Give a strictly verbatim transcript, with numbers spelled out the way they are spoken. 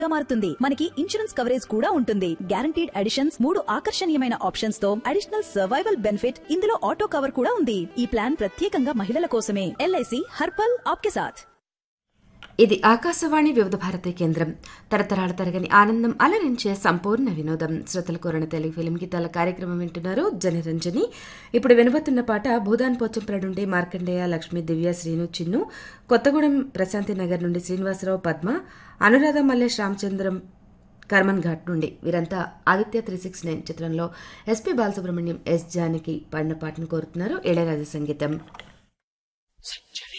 గా మారుతుంది. మనకి ఇన్సూరెన్స్ కవరేజ్ కూడా ఉంటుంది. గ్యారంటీడ్ అడిషన్స్, మూడు ఆకర్షణీయమైన ఆప్షన్స్ తో అడిషనల్ సర్వైవల్ బెనిఫిట్, ఇందులో ఆటో కవర్ కూడా ఉంది. ఈ ప్లాన్ ప్రత్యేకంగా మహిళల కోసమే. ఎల్ఐసి హర్పల్ ఆప్కే సాథ్. ఇది ఆకాశవాణి వివిధ భారతి కేంద్రం. తరతరాల తరగని ఆనందం అలరించే సంపూర్ణ వినోదం. శ్రోతల కోరణ తెలుగు ఫిలిం గీతాల కార్యక్రమం వింటున్నారు. జనరంజని. ఇప్పుడు వినబోతున్న పాట భూదాన్ పోచంపల్లి నుండి మార్కండేయ, లక్ష్మీ, దివ్య, శ్రీను, చిన్ను, కొత్తగూడెం ప్రశాంతి నగర్ నుండి శ్రీనివాసరావు, పద్మ, అనురాధ, మల్లేష్, రామచంద్రం, కర్మన్ ఘాట్ నుండి వీరంతా ఆదిత్య త్రీ సిక్స్ నైన్ చిత్రంలో ఎస్పీ బాలసుబ్రహ్మణ్యం, ఎస్ జానకి పాడిన పాటను కోరుతున్నారు. ఇళయరాజా సంగీతం.